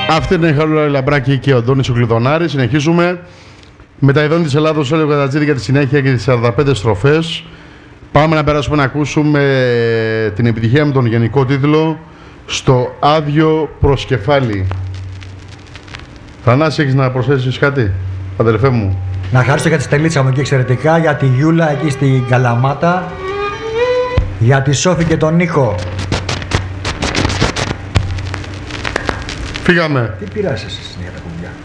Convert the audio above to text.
Αυτή είναι η Χαρούλα Λαμπράκη και ο Αντώνης ο Κλειδονάρης. Συνεχίζουμε με τα ειδών της Ελλάδος, Έλεο Κατατζίδη για τη συνέχεια και τις 45 στροφές. Πάμε να περάσουμε να ακούσουμε την επιτυχία με τον γενικό τίτλο «Στο άδειο προσκεφάλι». Θανάση, έχεις να προσθέσεις κάτι, αδελφέ μου? Να χαρίσω για τη Στελίτσα μου και εξαιρετικά, για τη Γιούλα εκεί στην Καλαμάτα, για τη Σόφη και τον Νίκο. Φύγαμε. Τι πειράζεσαι για τα κουμπιά?